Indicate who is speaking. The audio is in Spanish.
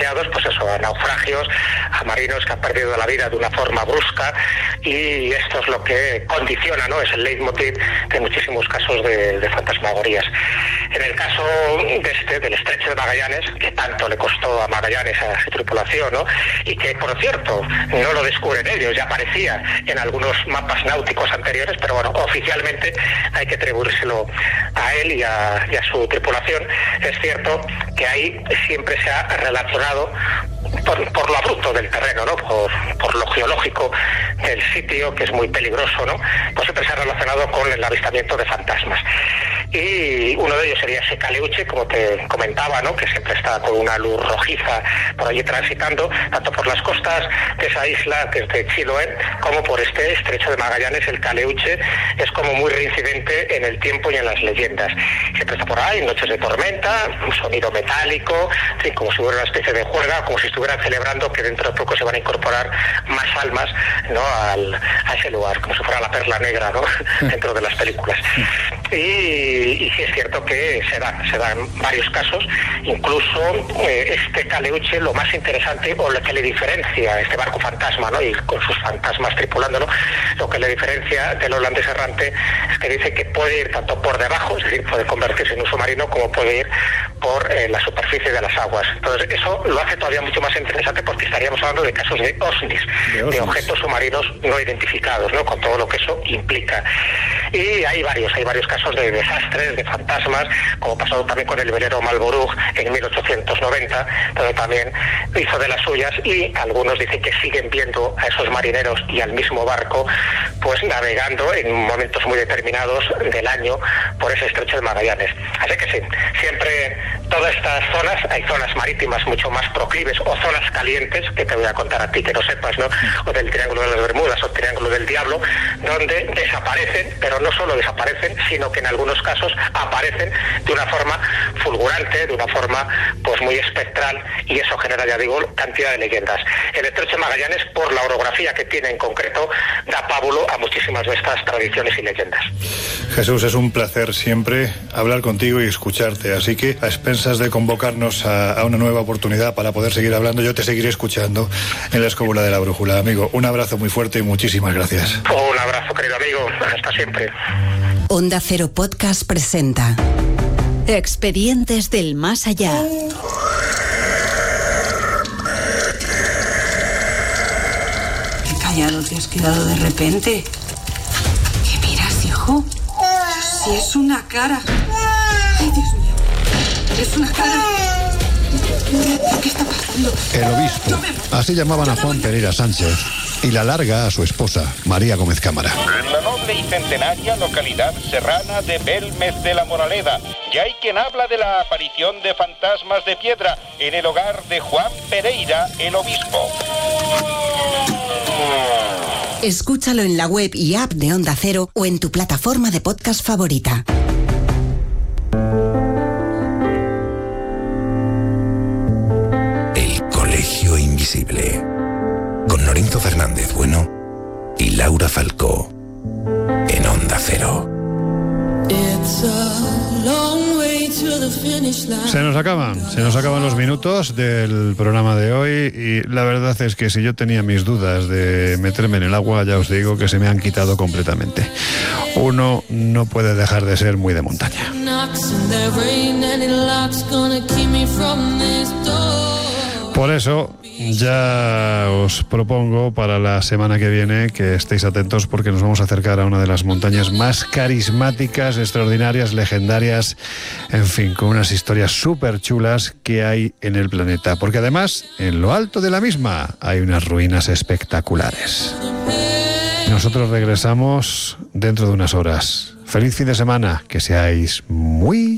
Speaker 1: asociados, pues eso, a naufragios, a marinos que han perdido la vida de una forma brusca, y esto es lo que condiciona, ¿no? Es el leitmotiv de muchísimos casos de fantasmagorías. En el caso del Estrecho de Magallanes, que tanto le costó a Magallanes, a su tripulación, ¿no? Y que, por cierto, no lo descubren ellos, ya aparecía en algunos mapas náuticos anteriores, pero bueno, oficialmente hay que atribuírselo a él y a su tripulación. Es cierto que ahí siempre se ha relacionado por lo abrupto del terreno, ¿no? Por lo geológico del sitio, que es muy peligroso, ¿no? Pues siempre se ha relacionado con el avistamiento de fantasmas. Y uno de ellos sería ese caleuche, como te comentaba, ¿no? Que siempre está con una luz rojiza por allí transitando, tanto por las costas de esa isla, que es de Chiloé, como por este Estrecho de Magallanes. El caleuche es como muy reincidente en el tiempo y en las leyendas. Siempre está por ahí, noches de tormenta, un sonido metálico, en fin, como si hubiera una especie de juerga, como si estuvieran celebrando que dentro de poco se van a incorporar más almas, ¿no? a ese lugar, como si fuera la perla negra, ¿no? Dentro de las películas. Y sí es cierto que se dan varios casos, incluso este caleuche, lo más interesante, o lo que le diferencia a este barco fantasma, ¿no? Y con sus fantasmas tripulándolo, lo que le diferencia del holandés errante es que dice que puede ir tanto por debajo, es decir, puede convertirse en un submarino, como puede ir por la superficie de las aguas. Entonces eso lo hace todavía mucho más interesante, porque estaríamos hablando de casos de OSNIs, de objetos submarinos no identificados, ¿no? Con todo lo que eso implica. Y hay varios casos de desastres, de fantasmas, como pasó también con el velero Malborough en 1890, donde también hizo de las suyas, y algunos dicen que siguen viendo a esos marineros y al mismo barco pues navegando en momentos muy determinados del año por ese Estrecho de Magallanes. Así que sí, siempre todas estas zonas, hay zonas marítimas mucho más proclives, o zonas calientes, que te voy a contar a ti que no sepas, ¿no? O del Triángulo de las Bermudas, o Triángulo del Diablo, donde desaparecen, pero no solo desaparecen, sino que en algunos casos aparecen de una forma fulgurante, de una forma pues muy espectral, y eso genera, ya digo, cantidad de leyendas. El Estrecho de Magallanes, por la orografía que tiene en concreto, da pábulo a muchísimas de estas tradiciones y leyendas.
Speaker 2: Jesús, es un placer siempre hablar contigo y escucharte, así que a expensas de convocarnos a una nueva oportunidad para poder seguir hablando, yo te seguiré escuchando en la escóbula de la brújula. Amigo, un abrazo muy fuerte y muchísimas gracias.
Speaker 1: Un abrazo, querido amigo, hasta siempre.
Speaker 3: Onda Cero Podcast presenta Expedientes del Más Allá.
Speaker 4: Qué callado te has quedado de repente. ¿Qué miras, hijo? Si es una cara. Ay, Dios mío. Es una cara. ¿Qué está pasando?
Speaker 5: El obispo. Así llamaban a Juan Pereira Sánchez. Y la larga a su esposa, María Gómez Cámara.
Speaker 6: En la noble y centenaria localidad serrana de Belmez de la Moraleda, ya hay quien habla de la aparición de fantasmas de piedra en el hogar de Juan Pereira, el obispo.
Speaker 3: Escúchalo en la web y app de Onda Cero, o en tu plataforma de podcast favorita.
Speaker 7: El Colegio Invisible, con Lorenzo Fernández Bueno y Laura Falcó, en Onda Cero.
Speaker 2: Se nos acaban los minutos del programa de hoy, y la verdad es que si yo tenía mis dudas de meterme en el agua, ya os digo que se me han quitado completamente. Uno no puede dejar de ser muy de montaña. Por eso ya os propongo para la semana que viene que estéis atentos, porque nos vamos a acercar a una de las montañas más carismáticas, extraordinarias, legendarias, en fin, con unas historias súper chulas que hay en el planeta. Porque además, en lo alto de la misma hay unas ruinas espectaculares. Nosotros regresamos dentro de unas horas. Feliz fin de semana, que seáis muy